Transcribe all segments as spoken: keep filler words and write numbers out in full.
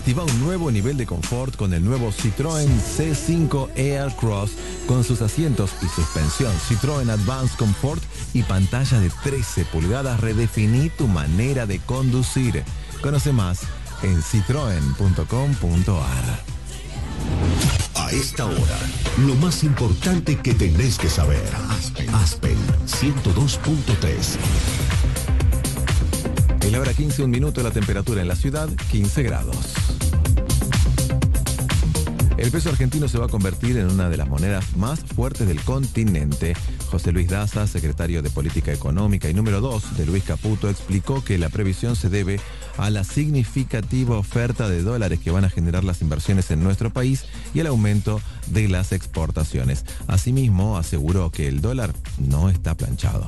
Activa un nuevo nivel de confort con el nuevo Citroën C cinco Aircross con sus asientos y suspensión Citroën Advanced Comfort y pantalla de trece pulgadas. Redefiní tu manera de conducir. Conoce más en citroen punto com punto ar. A esta hora, lo más importante que tenés que saber. Aspen, Aspen ciento dos punto tres. En la hora quince, un minuto, la temperatura en la ciudad, quince grados. El peso argentino se va a convertir en una de las monedas más fuertes del continente. José Luis Daza, secretario de Política Económica y número dos de Luis Caputo, explicó que la previsión se debe a la significativa oferta de dólares que van a generar las inversiones en nuestro país y el aumento de las exportaciones. Asimismo, aseguró que el dólar no está planchado.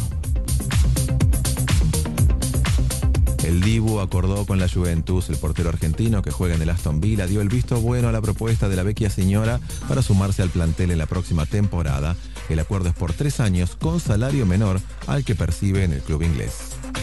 El Dibu acordó con la Juventus. El portero argentino que juega en el Aston Villa dio el visto bueno a la propuesta de la vecchia señora para sumarse al plantel en la próxima temporada. El acuerdo es por tres años con salario menor al que percibe en el club inglés.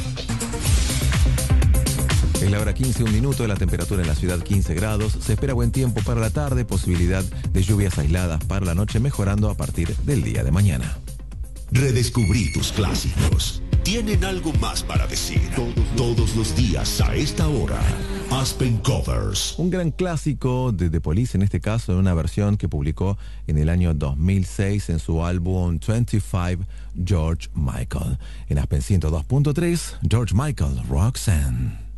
En la hora quince, un minuto, la temperatura en la ciudad quince grados. Se espera buen tiempo para la tarde, posibilidad de lluvias aisladas para la noche, mejorando a partir del día de mañana. Redescubrí tus clásicos. Tienen algo más para decir. Todos, todos los días a esta hora. Aspen Covers. Un gran clásico de The Police, en este caso en una versión que publicó en el año dos mil seis en su álbum veinticinco, George Michael. En Aspen ciento dos punto tres, George Michael, Roxanne.